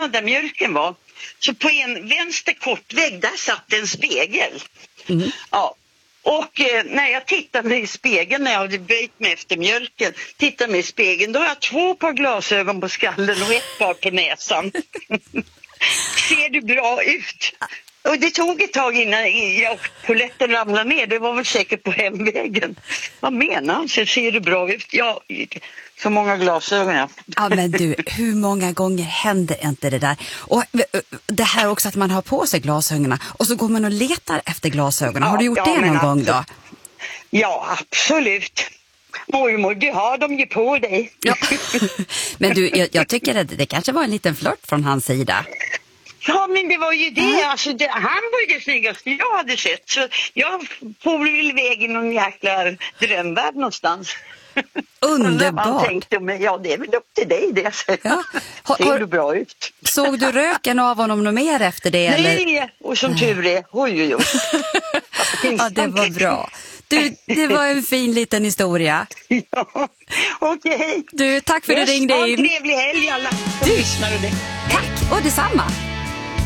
hemma där mjölken var, så på en vänster kortvägg där satt en spegel. Ja. Och när jag tittade mig i spegeln, när jag hade böjt mig efter mjölken, tittade mig i spegeln, då har jag 2 par glasögon på skallen och 1 par på näsan. Ser du bra ut? Och det tog ett tag innan polletten ramlade ner. Det var väl säkert på hemvägen. Vad menar han? Ser du bra ut? Ja, så många glasögon. Ja, men du, hur många gånger händer inte det där? Och det här också att man har på sig glasögonen och så går man och letar efter glasögonen. Har du gjort det någon gång då? Ja, absolut. Mormor, du har dem ju på dig. Ja. Men du, jag tycker att det kanske var en liten flört från hans sida. Ja, men det var ju det. Alltså, han var ju det snyggaste jag hade sett. Så jag får väl iväg i någon jäkla drömvärld någonstans. Underbart. Man tänkte, men ja, det är väl upp till dig det. Ja. Ser du bra ut? Såg du röken av honom något mer efter det? Nej, eller? Och som tur är. Oj. Ja, det var bra. Du, det var en fin liten historia. Ja, okej. Du, tack för att du ringde in. Ha en trevlig helg alla som lyssnar. Tack, och detsamma.